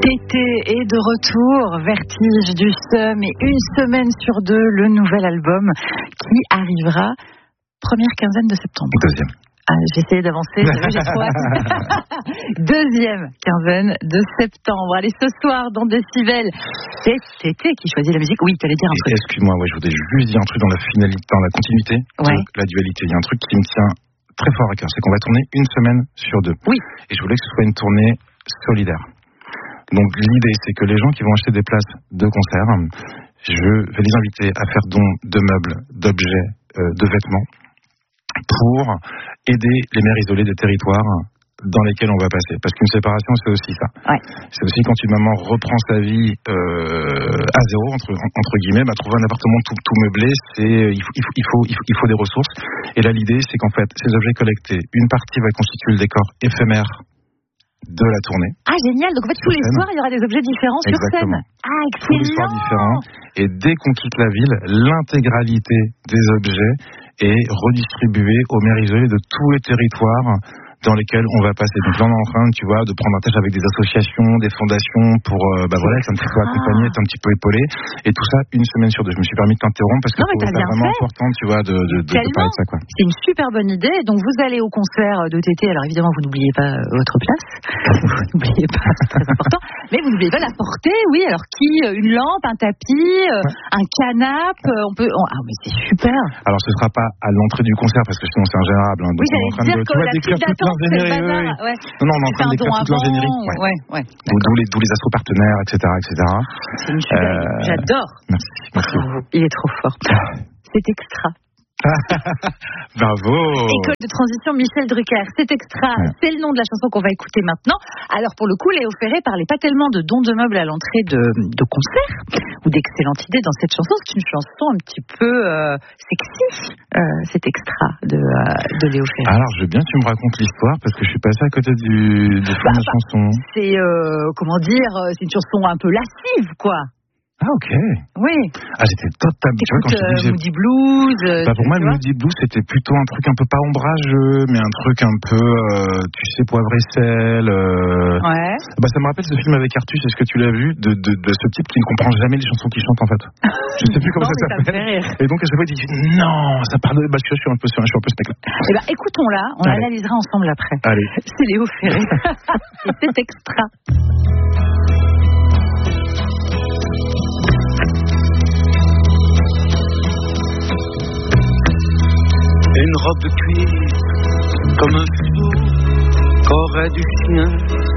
L'été est de retour, Vertige du Seum et une semaine sur deux, le nouvel album qui arrivera première quinzaine de septembre. Deuxième. J'ai essayé d'avancer, j'ai trop hâte. Deuxième quinzaine de septembre. Allez, ce soir dans Décibel, c'est l'été qui choisit la musique. Oui, tu allais dire un truc. Excuse-moi, je voudrais juste dire un truc dans la finalité, dans la continuité de la dualité. Il y a un truc qui me tient très fort à cœur, c'est qu'on va tourner une semaine sur deux. Oui. Et je voulais que ce soit une tournée solidaire. Donc l'idée, c'est que les gens qui vont acheter des places de concert, je vais les inviter à faire don de meubles, d'objets, de vêtements, pour aider les mères isolées des territoires dans lesquels on va passer. Parce qu'une séparation, c'est aussi ça. Ouais. C'est aussi quand une maman reprend sa vie à zéro, entre guillemets, trouver un appartement tout meublé, il faut des ressources. Et là, l'idée, c'est qu'en fait, ces objets collectés, une partie va constituer le décor éphémère de la tournée. Ah, génial. Donc en fait, tous les soirs, il y aura des objets différents sur scène. Ah, excellent. Tous les soirs différents. Et dès qu'on quitte la ville, l'intégralité des objets est redistribuée aux mères isolées de tous les territoires dans lesquels on va passer. Donc là, on est en train, de prendre un tâche avec des associations, des fondations pour, être un petit peu accompagné, être un petit peu épaulé. Et tout ça, une semaine sur deux. Je me suis permis de t'interrompre parce que c'est vraiment important, de parler de ça, quoi. C'est une super bonne idée. Donc, vous allez au concert de TT. Alors, évidemment, vous n'oubliez pas votre place. Vous n'oubliez pas, c'est très important. Mais vous n'oubliez pas la portée, oui. Alors, une lampe, un tapis, un canapé, Ah, mais c'est super. Alors, ce sera pas à l'entrée du concert parce que sinon, c'est ingérable. Oui, j'allais dire que la file d'attente, c'est le bazar. Ouais. Non, on est en train d'écrire toute l'ingénierie. Ouais. D'où les assos partenaires, etc. C'est une super idée. J'adore. Merci. Bravo. Il est trop fort. C'est extra. Bravo. École de transition Michel Drucker, c'est extra, c'est le nom de la chanson qu'on va écouter maintenant. Alors pour le coup, Léo Ferré parlait pas tellement de dons de meubles à l'entrée de concert ou d'excellentes idées dans cette chanson. C'est une chanson un petit peu sexy, c'est extra de Léo Ferré. Alors je veux bien que tu me racontes l'histoire parce que je suis passé à côté du fond de la chanson. C'est c'est une chanson un peu lascive, quoi. Ah, ok. Oui. Ah, j'étais totalement. Tu vois, quand je te disais. Moody Blues. Pour moi, le Moody Blues, c'était plutôt un truc un peu pas ombrageux, mais un truc un peu, poivre et sel. Ouais. Ça me rappelle ce film avec Artus, est-ce que tu l'as vu, de ce type qui ne comprend jamais les chansons qu'il chante, en fait. Je sais plus comment ça s'appelle. Et donc, à chaque fois, il dit, non, ça parle de. Je suis un peu ce mec-là. Écoutons-la, on l'analysera ensemble après. Allez. C'est Léo Ferré. Et c'est extra. Une robe de cuir, comme un flou qu'aurait du chien